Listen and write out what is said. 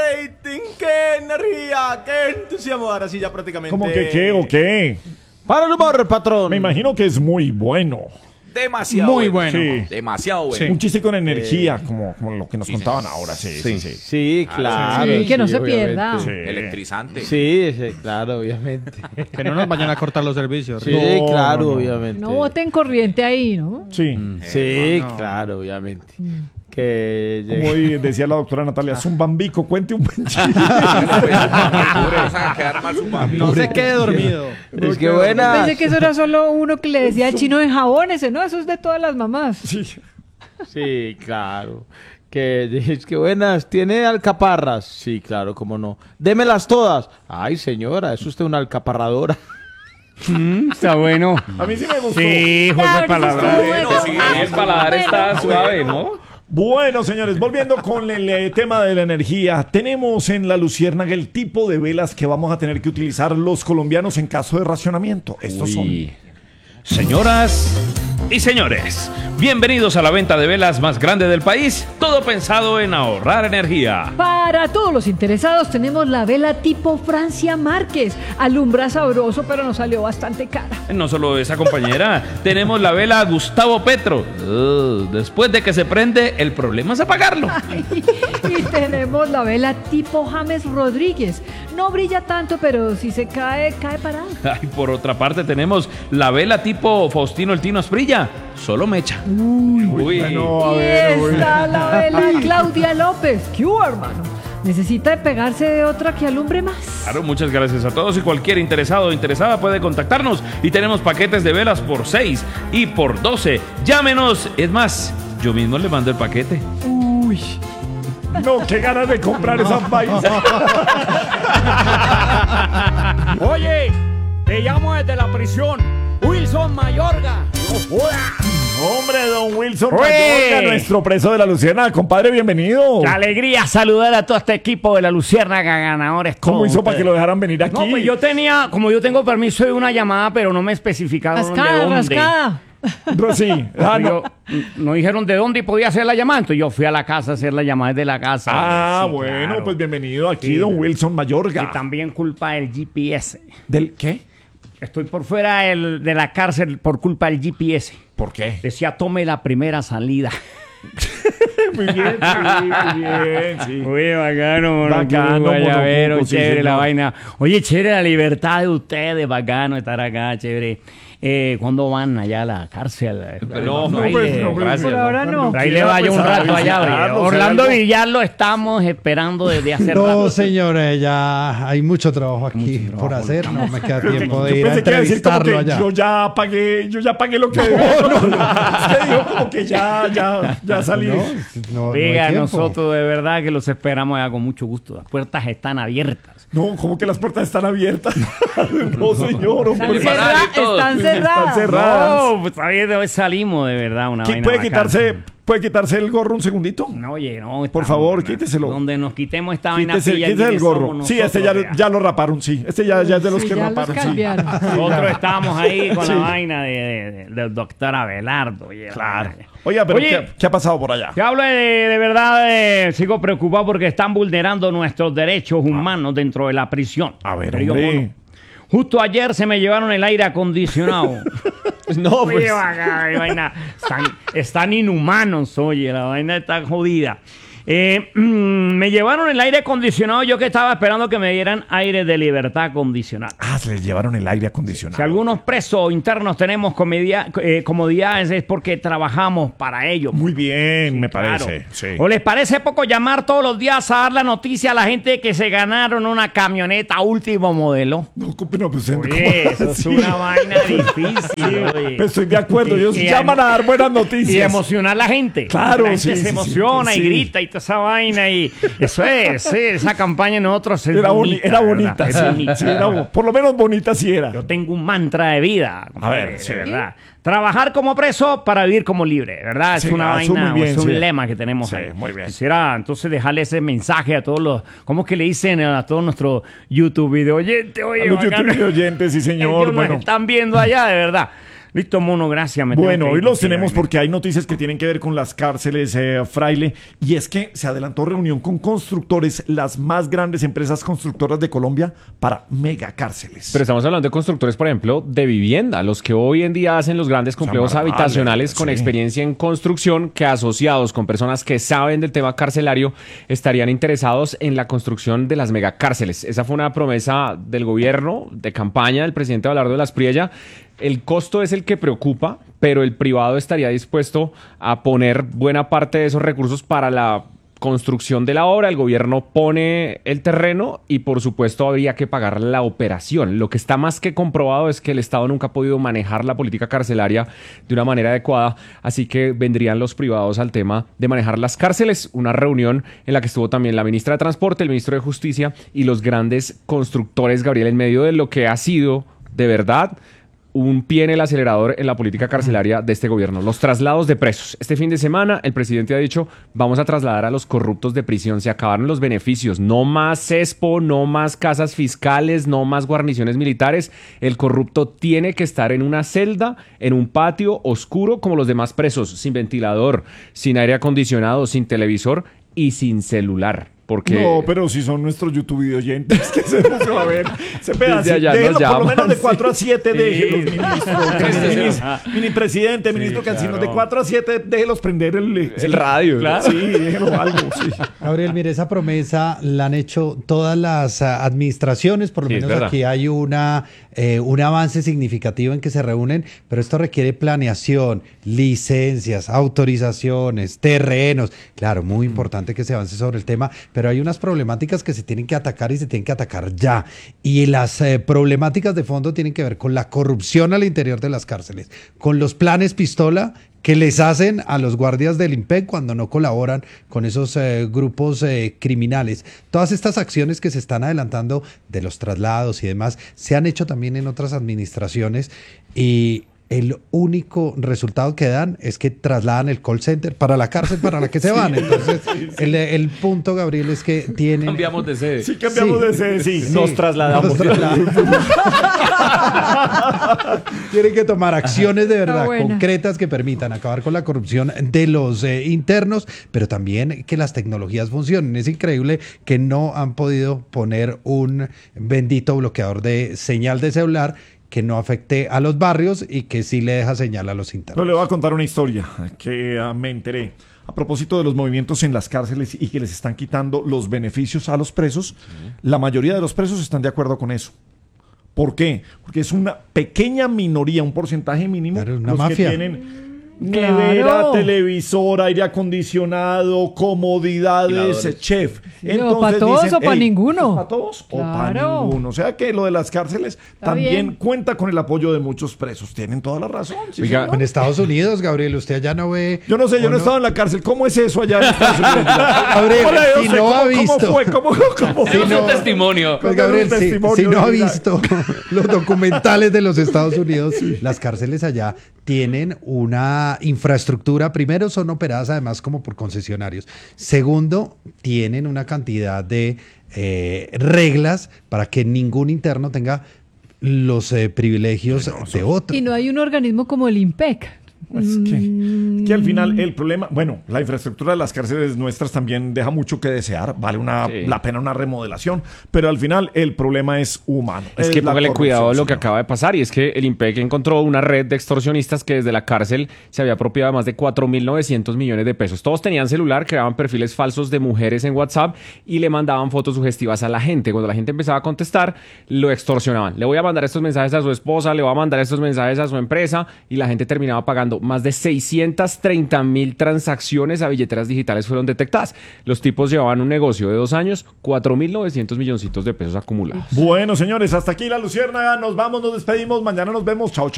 rating, qué energía, qué entusiasmo. Ahora sí, ya prácticamente. ¿Cómo que qué o qué? Para el humor, patrón. Me imagino que es muy bueno. Demasiado Muy bueno. Sí. Demasiado bueno. Un chiste con energía, como lo que nos contaban ahora. Sí. Sí, claro. Sí, que no se obviamente. pierda. Sí. Electrizante. Sí, claro, obviamente. Que no nos vayan a cortar los servicios. Sí, No, claro, no. obviamente. No boten corriente ahí, ¿no? Sí. Sí, claro, obviamente. Que Como hoy decía la doctora Natalia, Zumbambico, cuente un buen chiste. No se quede dormido. es que buena. Pensé que eso era solo uno que le decía al chino de jabón ese, ¿no? Eso es de todas las mamás. Sí. Sí, claro. Es que buenas. ¿Tiene alcaparras? Sí, claro, cómo no. Démelas todas. Ay, señora, es usted una alcaparradora. Está bueno. A mí sí me gustó. Sí, José Palabra. Bueno, sí, El paladar está suave, ¿no? Bueno, señores, volviendo con el tema de la energía, tenemos en la Luciérnaga el tipo de velas que vamos a tener que utilizar los colombianos en caso de racionamiento. Estos son. Señoras y señores, bienvenidos a la venta de velas más grande del país, todo pensado en ahorrar energía. Para todos los interesados tenemos la vela tipo Francia Márquez. Alumbra sabroso, pero nos salió bastante cara. No solo esa compañera, tenemos la vela Gustavo Petro. Después de que se prende, el problema es apagarlo. Y tenemos la vela tipo James Rodríguez. No brilla tanto, pero si se cae, cae parada. Ay, por otra parte tenemos la vela tipo Faustino el Tino Asprilla, solo mecha. Uy. Bueno, a Y ver, está la vela Claudia López. ¿Qué hubo, hermano? ¿Necesita pegarse de otra que alumbre más? Claro, muchas gracias a todos y cualquier interesado o interesada puede contactarnos y tenemos paquetes de velas por 6 y por 12. Llámenos, es más, yo mismo le mando el paquete. Uy. No, qué ganas de comprar esas vainas. Oye, te llamo desde la prisión. Wilson Mayorga. Hombre, don Wilson ¡Ué! Mayorga, nuestro preso de la Luciérnaga. Compadre, bienvenido. Qué alegría saludar a todo este equipo de la Luciérnaga ganadores. ¿Cómo todos hizo para que ustedes. lo dejaran venir aquí? No, pues como yo tengo permiso de una llamada, pero no me especificaron de Rascada, dónde. rascada. Sí. Ah, no. No dijeron de dónde podía hacer la llamada, entonces yo fui a la casa a hacer la llamada desde la casa. Ah, Sí, bueno, claro. pues bienvenido aquí, Sí. don Wilson Mayorga. Y también culpa del GPS. ¿Del qué? Estoy por fuera de la cárcel por culpa del GPS. ¿Por qué? Decía, tome la primera salida. Muy bien, sí, muy bien, sí. Muy bacano, Bacano, guayabero, monocuco, sí, chévere señor. la vaina. Oye, chévere la libertad de ustedes, bacano estar acá, chévere. ¿Cuándo van allá a la cárcel? No, pues, no, pues, Por ahora no. Ahí le vaya un Pues, rato allá. visitarlo, Orlando hacer algo. Villar lo estamos esperando desde hace No, rato. señores, ya hay mucho trabajo aquí por hacer. No me queda tiempo de Yo ir a pensé que iba a decir como entrevistarlo que allá. yo ya pagué lo que debo. Usted dijo como que ya salí. No Oiga, hay tiempo. nosotros de verdad que los esperamos allá con mucho gusto. Las puertas están abiertas. No, como que las puertas están abiertas. No, señor. Están, hombre. están cerradas. Están cerradas. No, pues ahí de hoy salimos de verdad una vaina ¿Puede bacana. quitarse el gorro un segundito? No, oye, no. Por favor, quíteselo. Donde nos quitemos esta vaina. Quítese pilla, el ¿quiénes gorro. somos Sí, este nosotros, ya lo raparon, sí. Este ya es de los Sí, que ya raparon, los sí. cambiaron. Nosotros estábamos ahí con Sí. la vaina del doctor Abelardo. Oye, Claro. Oiga, pero Oye, ¿qué ha pasado por allá? te hablo de verdad, sigo preocupado porque están vulnerando nuestros derechos humanos dentro de la prisión. A ver, Pero yo, hombre. bueno, justo ayer se me llevaron el aire acondicionado. No, pues. Oye, vaina, están inhumanos, oye, la vaina está jodida. Me llevaron el aire acondicionado, yo que estaba esperando que me dieran aire de libertad acondicionado. Ah, se les llevaron el aire acondicionado. Si algunos presos internos tenemos comodidades es porque trabajamos para ellos. Muy bien, me Claro. parece. Sí. ¿O les parece poco llamar todos los días a dar la noticia a la gente que se ganaron una camioneta último modelo? No, pues, Oye, eso es Sí. una vaina difícil, oye. Pues estoy de acuerdo, ellos Y llaman a dar buenas noticias. Y emocionar a la gente. Claro, La gente sí, se sí, emociona sí. y grita y toda esa vaina. Y eso es, sí, esa campaña en nosotros es Era bonita. era ¿verdad? bonita, Es sí, bonita. sí, por lo menos bonita sí era. Yo tengo un mantra de vida. A ver, de sí. verdad. Trabajar como preso para vivir como libre, ¿verdad? Es Sí, una eso vaina, muy bien, es un sí. lema que tenemos Sí, ahí. muy bien. Quisiera entonces dejarle ese mensaje a todos los, ¿cómo es que le dicen a todos nuestros YouTube video oyentes? Oye, A los bacano. YouTube oyentes, sí, señor. Ellos nos Bueno, están viendo allá, de verdad. Listo, mono, gracias. me Bueno, tengo que hoy ir los porque tenemos ya- porque hay noticias que tienen que ver con las cárceles, Fraile, y es que se adelantó reunión con constructores, las más grandes empresas constructoras de Colombia, para megacárceles. Pero estamos hablando de constructores, por ejemplo, de vivienda, los que hoy en día hacen los grandes complejos Marvale, habitacionales con sí. experiencia en construcción, que asociados con personas que saben del tema carcelario, estarían interesados en la construcción de las megacárceles. Esa fue una promesa del gobierno, de campaña del presidente Abelardo de las Priella. El costo es el que preocupa, pero el privado estaría dispuesto a poner buena parte de esos recursos para la construcción de la obra. El gobierno pone el terreno y por supuesto habría que pagar la operación. Lo que está más que comprobado es que el Estado nunca ha podido manejar la política carcelaria de una manera adecuada, así que vendrían los privados al tema de manejar las cárceles. Una reunión en la que estuvo también la ministra de Transporte, el ministro de Justicia y los grandes constructores, Gabriel, en medio de lo que ha sido de verdad un pie en el acelerador en la política carcelaria de este gobierno. Los traslados de presos. Este fin de semana el presidente ha dicho, vamos a trasladar a los corruptos de prisión. Se acabaron los beneficios. No más CESPO, no más casas fiscales, no más guarniciones militares. El corrupto tiene que estar en una celda, en un patio oscuro como los demás presos, sin ventilador, sin aire acondicionado, sin televisor y sin celular. Porque No, pero si son nuestros YouTube oyentes, que se nos va a ver. Se pega Desde así, allá déjelo nos por lo llaman, menos de sí. 4 a 7, déjelos, ministro. Mini presidente, ministro Cancino, claro. de 4 a 7, déjelos prender el radio. Sí, déjelo algo, sí. Gabriel, mire, esa promesa la han hecho todas las administraciones, por lo Sí, es menos verdad. aquí hay un avance significativo en que se reúnen, pero esto requiere planeación, licencias, autorizaciones, terrenos. Claro, muy importante que se avance sobre el tema, pero hay unas problemáticas que se tienen que atacar y se tienen que atacar ya. Y las problemáticas de fondo tienen que ver con la corrupción al interior de las cárceles, con los planes pistola que les hacen a los guardias del IMPEC cuando no colaboran con esos grupos criminales. Todas estas acciones que se están adelantando de los traslados y demás se han hecho también en otras administraciones y el único resultado que dan es que trasladan el call center para la cárcel para la que se van. Entonces, el punto, Gabriel, es que tienen... cambiamos de sede. Sí, cambiamos Sí. de sede, sí. Nos trasladamos. Nos trasladamos. Tienen que tomar acciones de verdad Está buena. concretas que permitan acabar con la corrupción de los internos, pero también que las tecnologías funcionen. Es increíble que no han podido poner un bendito bloqueador de señal de celular que no afecte a los barrios y que sí le deja señal a los Pero internos. le voy a contar una historia que me enteré. A propósito de los movimientos en las cárceles y que les están quitando los beneficios a los presos, la mayoría de los presos están de acuerdo con eso. ¿Por qué? Porque es una pequeña minoría, un porcentaje mínimo, Claro, una los mafia. que tienen Claro. nevera, televisor, aire acondicionado, comodidades, chef. ¿o pa' todos o pa' ninguno? ¿Para todos o para Claro. ninguno? O sea que lo de las cárceles también bien. cuenta con el apoyo de muchos presos. Tienen toda la razón. sí, Oiga, señor. En Estados Unidos, Gabriel, usted allá no ve... Yo no sé, yo ¿o no he estado en la cárcel. ¿Cómo es eso allá en Estados Unidos? Gabriel, Hola, yo si sé, no ha ¿cómo visto... fue? ¿Cómo Tenemos no- un testimonio. Pues Contar un Gabriel, testimonio si no ha de vida. visto los documentales de los Estados Unidos, las cárceles allá tienen una infraestructura. Primero, son operadas además como por concesionarios. Segundo, tienen una cantidad de reglas para que ningún interno tenga los privilegios de otro. Y no hay un organismo como el IMPEC. Es que al final el problema, bueno, la infraestructura de las cárceles nuestras también deja mucho que desear, vale Sí. la pena una remodelación, pero al final el problema es humano. Es que la póngale cuidado a lo que corrupción, acaba de pasar, y es que el IMPEC encontró una red de extorsionistas que desde la cárcel se había apropiado de más de 4.900 millones de pesos. Todos tenían celular, creaban perfiles falsos de mujeres en WhatsApp y le mandaban fotos sugestivas a la gente. Cuando la gente empezaba a contestar, lo extorsionaban. Le voy a mandar estos mensajes a su esposa, le voy a mandar estos mensajes a su empresa, y la gente terminaba pagando. Más de 630.000 transacciones a billeteras digitales fueron detectadas. Los tipos llevaban un negocio de 2 años, 4.900 milloncitos de pesos acumulados. Bueno, señores, hasta aquí la Luciérnaga. Nos vamos, nos despedimos. Mañana nos vemos. Chao, chao.